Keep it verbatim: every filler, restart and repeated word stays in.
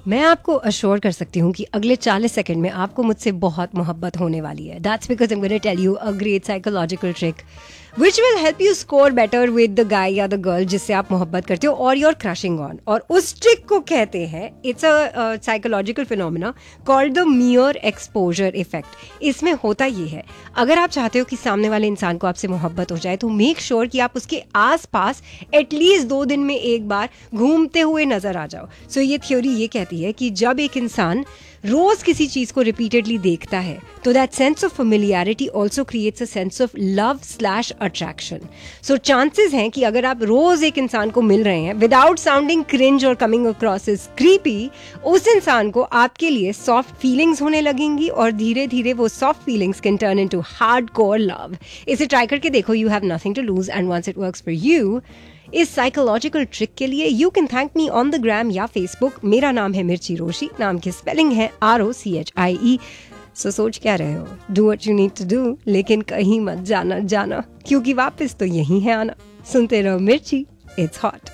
मैं आपको अश्योर कर सकती हूँ कि अगले चालीस सेकंड में आपको मुझसे बहुत मोहब्बत होने वाली है. That's because I am gonna tell you a great psychological trick which will help you score better with the guy या द गर्ल जिससे आप मोहब्बत करते हो और यूर क्रशिंग ऑन. और उस ट्रिक को कहते हैं, it's a psychological phenomena called the मियर exposure effect. इसमें होता ये है, अगर आप चाहते हो कि सामने वाले इंसान को आपसे मोहब्बत हो जाए तो मेक श्योर sure कि आप उसके आसपास एटलीस्ट दो दिन में एक बार घूमते हुए नजर आ जाओ. सो so, ये थ्योरी ये कहती है कि जब एक इंसान रोज किसी चीज को रिपीटेडली देखता है तो that sense of familiarity also creates a sense of love slash attraction. So chances हैं कि अगर आप रोज एक इंसान को मिल रहे हैं विदाउट साउंडिंग क्रिंज और कमिंग अक्रॉस इज क्रीपी, उस इंसान को आपके लिए सॉफ्ट फीलिंग्स होने लगेंगी और धीरे धीरे वो soft feelings can turn into hardcore love. इसे ट्राई करके देखो. You have nothing to lose and once it works for you, इस साइकोलॉजिकल ट्रिक के लिए you can thank me on the gram या फेसबुक. मेरा नाम है मिर्ची रोशी. नाम की स्पेलिंग है R O C H I ई. सो सोच क्या रहे हो? Do what you need to do, लेकिन कहीं मत जाना जाना क्योंकि वापस तो यही है आना. सुनते रहो मिर्ची, इट्स हॉट.